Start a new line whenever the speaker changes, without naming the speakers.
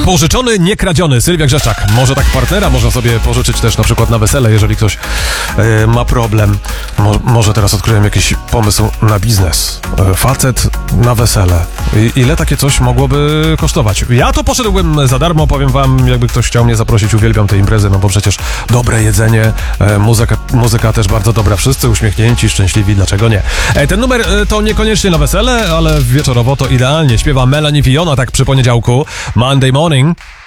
Pożyczony, nie kradziony. Sylwia Grzeszczak. Może tak partnera można sobie pożyczyć też na przykład na wesele, jeżeli ktoś ma problem. Może teraz odkryłem jakiś pomysł na biznes. Facet na wesele. Ile takie coś mogłoby kosztować? Ja to poszedłbym za darmo, powiem wam, jakby ktoś chciał mnie zaprosić, uwielbiam te imprezy, no bo przecież dobre jedzenie, muzyka też bardzo dobra, wszyscy uśmiechnięci, szczęśliwi, dlaczego nie? Ten numer to niekoniecznie na wesele, ale wieczorowo to idealnie. Śpiewa Melanie Fiona tak przy poniedziałku, Monday Morning.